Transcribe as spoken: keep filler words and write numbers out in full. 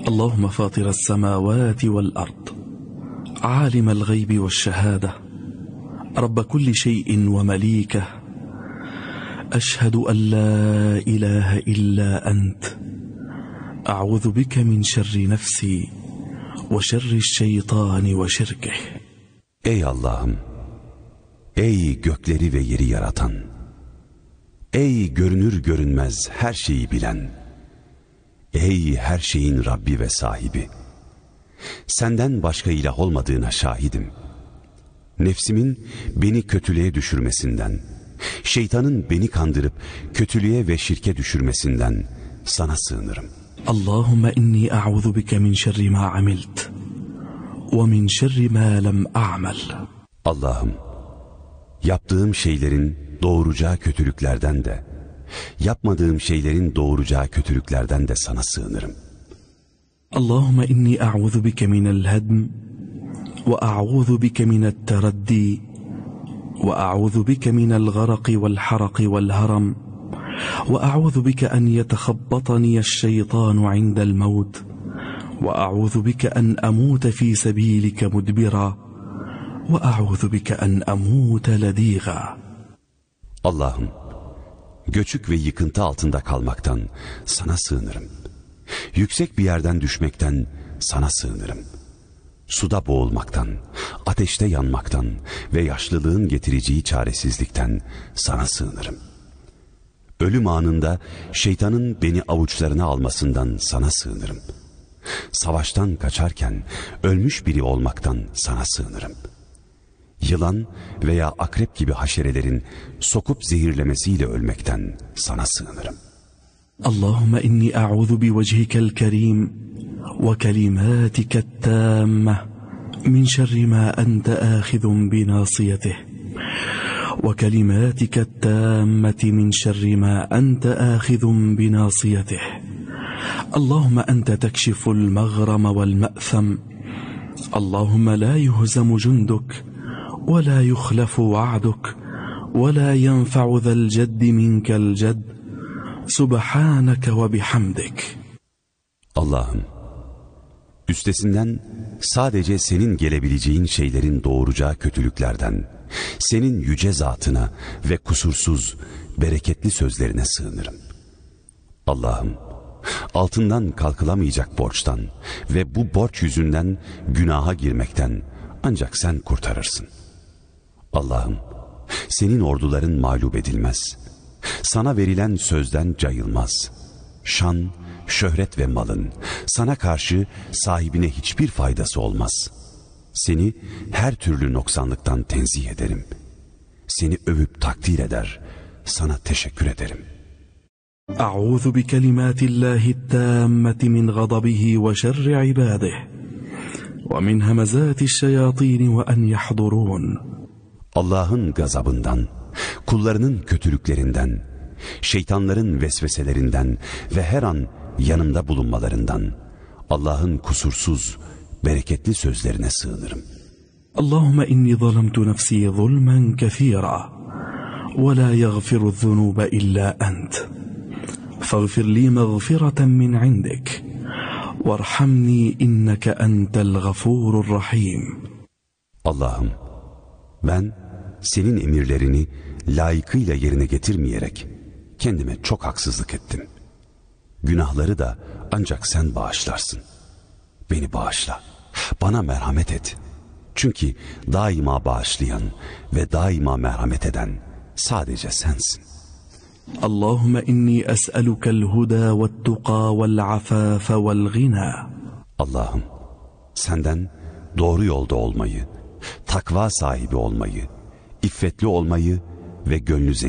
اللهم فاطر السماوات والأرض عالم الغيب والشهادة رب كل شيء ومليكه أشهد أن لا إله إلا أنت أعوذ بك من شر نفسي وشر الشيطان وشركه. Ey Allah'ım, ey gökleri ve yeri yaratan, ey görünür görünmez her şeyi bilen, ey her şeyin Rabbi ve sahibi, senden başka ilah olmadığına şahidim. Nefsimin beni kötülüğe düşürmesinden, şeytanın beni kandırıp kötülüğe ve şirke düşürmesinden sana sığınırım. Allahümme inni a'udhu bike min şerri ma amilt ve min şerri ma lem a'mal. Allah'ım, yaptığım şeylerin doğuracağı kötülüklerden de, yapmadığım şeylerin doğuracağı kötülüklerden de sana sığınırım. Allahümme inni a'udhu bike minel hedm ve a'udhu bike minel teraddi ve a'udhu bike minel garaki vel haraki vel haram ve a'udhu bike en yetekhabbatani şeytanu indel mevt ve a'udhu bike en amute fi sebilike mudbira ve a'udhu bike en amute lediga. Allah'ım, göçük ve yıkıntı altında kalmaktan sana sığınırım. Yüksek bir yerden düşmekten sana sığınırım. Suda boğulmaktan, ateşte yanmaktan ve yaşlılığın getireceği çaresizlikten sana sığınırım. Ölüm anında şeytanın beni avuçlarına almasından sana sığınırım. Savaştan kaçarken ölmüş biri olmaktan sana sığınırım. Yılan veya akrep gibi haşerelerin sokup zehirlemesiyle ölmekten sana sığınırım. Allahümme inni a'udhu bi vecihikel kerim ve kelimatike tamme min şerri ma ente ahidun bi nasiyetih ve kelimatike tammeti min şerri ma ente ahidun bi nasiyetih. Allahümme ente tekşiful mağrama vel me'tham. Allahümme la yuhzamu cunduk ve la yuhlafu va'duk ve la yenfa'u zel ceddi minkel cedd. Subhaneke ve bihamdik. Allah'ım, üstesinden sadece senin gelebileceğin şeylerin doğuracağı kötülüklerden, senin yüce zatına ve kusursuz, bereketli sözlerine sığınırım. Allah'ım, altından kalkılamayacak borçtan ve bu borç yüzünden günaha girmekten ancak sen kurtarırsın. Allah'ım, senin orduların mağlup edilmez. Sana verilen sözden cayılmaz. Şan, şöhret ve malın sana karşı sahibine hiçbir faydası olmaz. Seni her türlü noksanlıktan tenzih ederim. Seni övüp takdir eder, sana teşekkür ederim. A'udhu bi kelimatillahi tammeti min gadabihi ve şerri ibadih ve min hemezatiş şeyatini ve en yahdurun. Allah'ın gazabından, kullarının kötülüklerinden, şeytanların vesveselerinden ve her an yanımda bulunmalarından, Allah'ın kusursuz, bereketli sözlerine sığınırım. Allahümme inni zalemtu nefsi zulmen kethira ve la yaghfiru zunube illa ent. Faghfir li mağfireten min indik varhamni inneke entel gafurur rahim. Allah'ım, ben senin emirlerini layıkıyla yerine getirmeyerek kendime çok haksızlık ettim. Günahları da ancak sen bağışlarsın. Beni bağışla, bana merhamet et. Çünkü daima bağışlayan ve daima merhamet eden sadece sensin. Allahümme inni es'elukel huda ve't-tuqa vel-afafe vel-ghina. Allah'ım, senden doğru yolda olmayı, takva sahibi olmayı, iffetli olmayı ve gönlü